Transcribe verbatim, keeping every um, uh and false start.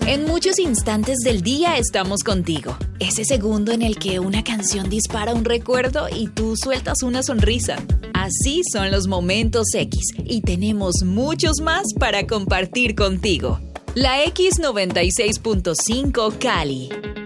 En muchos instantes del día estamos contigo. Ese segundo en el que una canción dispara un recuerdo y tú sueltas una sonrisa. Así son los momentos X y tenemos muchos más para compartir contigo. La X noventa y seis punto cinco Cali.